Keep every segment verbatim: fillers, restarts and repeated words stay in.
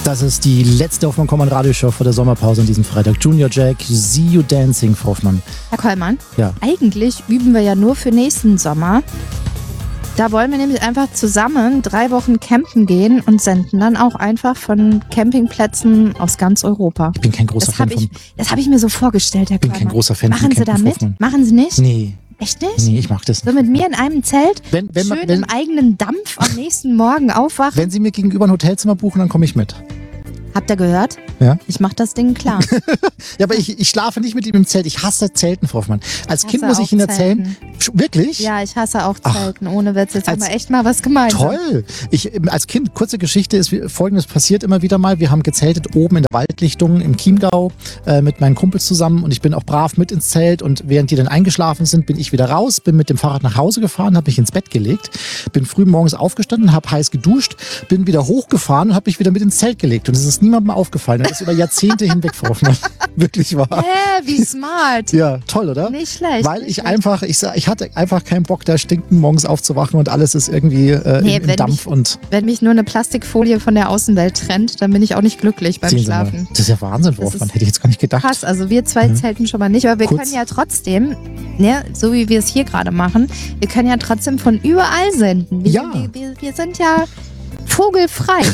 Das ist die letzte Hoffmann-Kommand-Radioshow vor der Sommerpause an diesem Freitag. Junior Jack, See You Dancing, Frau Hoffmann. Herr Kollmann, ja. Eigentlich üben wir ja nur für nächsten Sommer. Da wollen wir nämlich einfach zusammen drei Wochen campen gehen und senden dann auch einfach von Campingplätzen aus ganz Europa. Ich bin kein großer das Fan hab ich, von... Das habe ich mir so vorgestellt, Herr Ich bin Kollmann. kein großer Fan Machen von Sie da Campen, mit? Frau Hoffmann. Machen Sie nicht? Nee. Echt nicht? Nee, ich mag das. So mit mir in einem Zelt, wenn, wenn, schön man, wenn, im eigenen Dampf am nächsten Morgen aufwachen. Wenn Sie mir gegenüber ein Hotelzimmer buchen, dann komme ich mit. Habt ihr gehört? Ja. Ich mach das Ding klar. Ja, aber ich, ich schlafe nicht mit ihm im Zelt. Ich hasse Zelten, Frau Hoffmann. Als Ich Kind hasse muss ich auch Ihnen erzählen. Zelten. Wirklich? Ja, ich hasse auch Ach, Zelten. Ohne Witz. Jetzt haben als- wir echt mal was gemeinsam. Toll! Ich, als Kind, kurze Geschichte, ist wie- Folgendes passiert immer wieder mal. Wir haben gezeltet oben in der Waldlichtung im Chiemgau äh, mit meinen Kumpels zusammen und ich bin auch brav mit ins Zelt und während die dann eingeschlafen sind, bin ich wieder raus, bin mit dem Fahrrad nach Hause gefahren, habe mich ins Bett gelegt, bin früh morgens aufgestanden, habe heiß geduscht, bin wieder hochgefahren und habe mich wieder mit ins Zelt gelegt und es ist niemandem aufgefallen. Das ist über Jahrzehnte hinweg, Frau Hoffmann. Wirklich wahr. Hä, wie smart. Ja, toll, oder? Nicht schlecht. Weil nicht ich schlecht. einfach, ich, sag- ich hatte einfach keinen Bock, da stinkend morgens aufzuwachen und alles ist irgendwie äh, Nee, im, im wenn Dampf mich- und Wenn mich nur eine Plastikfolie von der Außenwelt trennt, dann bin ich auch nicht glücklich beim sehen Sie mal. Schlafen. Das ist ja Wahnsinn, Frau Das Hoffmann. ist Hätte ich jetzt gar nicht gedacht. Krass, also wir zwei Mhm. zelten schon mal nicht, aber wir Kurz- können ja trotzdem, ne, so wie wir es hier gerade machen, wir können ja trotzdem von überall senden. Wir, Ja. sind, wir, wir sind ja vogelfrei.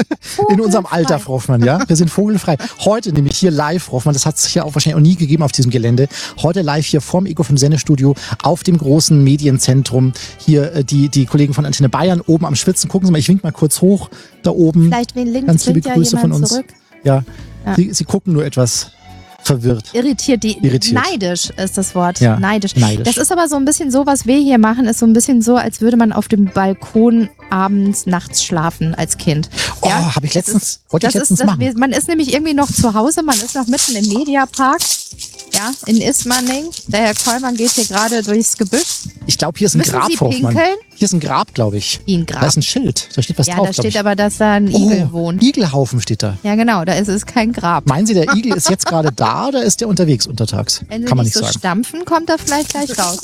In unserem Vogelfrei. Alter, Frau Hoffmann, ja. Wir sind vogelfrei. Heute nämlich hier live, Frau Hoffmann, das hat es ja auch wahrscheinlich auch nie gegeben auf diesem Gelände. Heute live hier vorm Eco fünf Sendestudio auf dem großen Medienzentrum. Hier äh, die, die Kollegen von Antenne Bayern oben am Schwitzen. Gucken Sie mal, ich wink mal kurz hoch da oben. Vielleicht wen links Ganz liebe winkt ja Grüße jemand von uns. zurück. Ja, Ja. Sie, Sie gucken nur etwas verwirrt. Irritiert, die, Irritiert. neidisch ist das Wort. Ja, Neidisch. neidisch. Das ist aber so ein bisschen so, was wir hier machen, ist so ein bisschen so, als würde man auf dem Balkon abends, nachts schlafen als Kind. Oh, Ja? habe ich letztens, wollte ich Das letztens ist, das, machen. wir- man ist nämlich irgendwie noch zu Hause, man ist noch mitten im Mediapark, ja, in Ismaning. Der Herr Kollmann geht hier gerade durchs Gebüsch. Ich glaube, hier ist ein Müssen Grab, Sie Frau Hoffmann. pinkeln? Hier ist ein Grab, glaube ich. Wie ein Da Grab. ist ein Schild. Da steht was Ja, drauf, da glaub steht ich. aber, dass da ein Igel oh, wohnt. Igelhaufen steht da. Ja, genau, da ist es kein Grab. Meinen Sie, der Igel ist jetzt gerade da oder ist der unterwegs untertags? Wenn sie Kann man nicht nicht so sagen. stampfen, kommt er vielleicht gleich raus.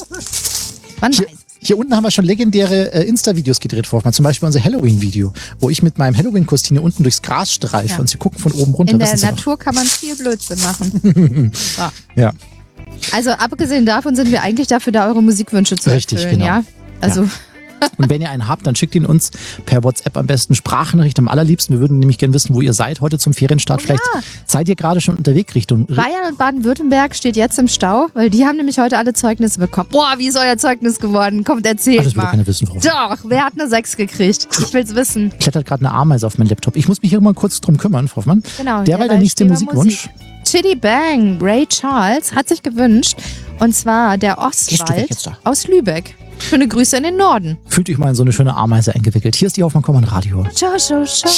Man Hier, weiß es. hier unten haben wir schon legendäre äh, Insta-Videos gedreht, Frau Hoffmann. Zum Beispiel unser Halloween-Video, wo ich mit meinem Halloween-Kostüm hier unten durchs Gras streife Ja. und Sie gucken von oben runter. In Das der ist aber- Natur kann man viel Blödsinn machen. Ja. Ja, Also abgesehen davon sind wir eigentlich dafür da, eure Musikwünsche zu Richtig, erfüllen, genau. ja? Also und wenn ihr einen habt, dann schickt ihn uns per WhatsApp am besten Sprachnachricht am allerliebsten. Wir würden nämlich gerne wissen, wo ihr seid heute zum Ferienstart. Oh Vielleicht ja. seid ihr gerade schon unterwegs Richtung... Bayern und Baden-Württemberg steht jetzt im Stau, weil die haben nämlich heute alle Zeugnisse bekommen. Boah, wie ist euer Zeugnis geworden? Kommt, Ach, erzählt das will mal. keiner wissen, Frau Hoffmann. Doch, wer hat eine sechs gekriegt? Ich will's wissen. Klettert gerade eine Ameise auf mein Laptop. Ich muss mich hier mal kurz drum kümmern, Frau Hoffmann. Genau. Der war der derweil nächste spielen wir Musikwunsch. Musik. Chitty Bang, Ray Charles, hat sich gewünscht. Und zwar der Gehst du weg Ostwald jetzt da? aus Lübeck. Schöne Grüße in den Norden. Fühlt euch mal in so eine schöne Ameise eingewickelt. Hier ist die Hoffmann-Kommand Radio. Ciao, ciao, ciao.